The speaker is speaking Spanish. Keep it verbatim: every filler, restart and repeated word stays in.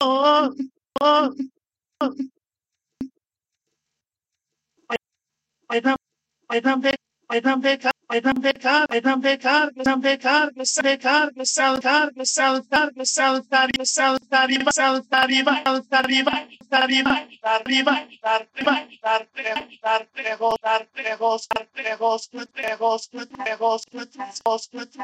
oh, oh, I don't, I don't, I don't pecar, I don't pecar, I don't pecar, I don't pecar, I pecar, I saltar, I saltar, I saltar, I saltar, I saltar, I saltar, arriba, arriba, arriba, arriba, dar dar trejos, dar trejos, dar trejos, trejos, trejos, trejos, trejos,